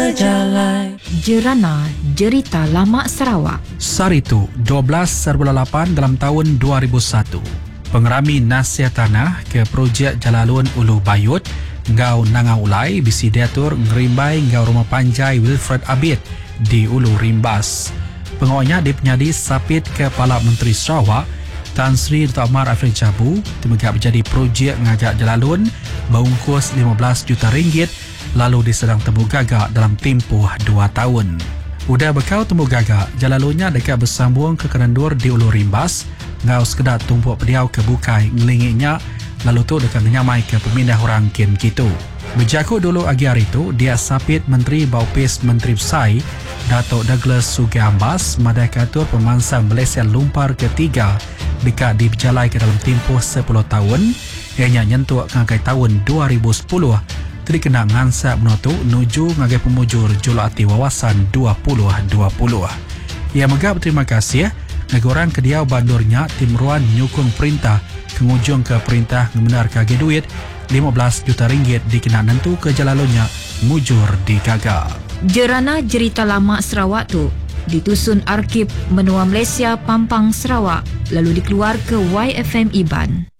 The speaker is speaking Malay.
berjalan. Jerana Jerita Lama Sarawak. Saritu 12/8 dalam tahun 2001. Pengerami nasihat tanah ke projek Jalalun Ulu Bayut ngau nangau ulai bisi diatur ngerimbai ngau rumah panjai Wilfred Abid di Ulu Rimbas. Pengawalnya dipenyadi sapit Kepala Menteri Sarawak Tan Sri Datuk Amar Afrin Jabu temegak menjadi projek ngajak Jalalun berungkus RM15 juta lalu disedang temu gagak dalam tempoh 2 tahun. Udah bekau temu gagak, Jalalunnya dekat bersambung ke Kerendur di Ulu Rimbas ngau sekedar tumpuk pediau ke bukai ngelingiknya lalu tu dekat menyamai ke pemindah orang kin gitu. Berjaku dulu agi hari tu, dia sapit Menteri Baupis Menteri Besai Datuk Douglas Sugihambas madai katur pemansang Malaysia Lumpar ketiga dekat diberjalai ke dalam tempoh 10 tahun ianya nyentuh ngagai tahun 2010 terkena ngansak menotu nuju ngagai pemujur julati wawasan 2020. Ia megah berterima kasih negorang kediau bandurnya tim ruan nyukung perintah kengujung ke perintah ngebenar kage duit RM15 juta dikena nentu ke Jalalunnya mujur di gagak. Jerana Jerita Lama Sarawak tu ditusun Arkib Menua Malaysia Pampang Sarawak lalu dikeluar ke YFM Iban.